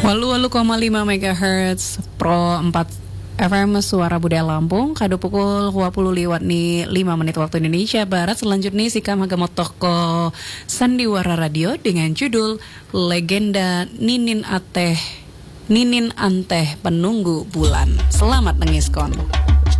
88,5 MHz Pro 4 FM Suara Budaya Lampung. Kado pukul 20 liwat nih 5 menit waktu Indonesia Barat. Selanjutnya Sikam Hagamot Toko Sandiwara Radio dengan judul Legenda Ninin Anteh Penunggu Bulan. Selamat nengiskon.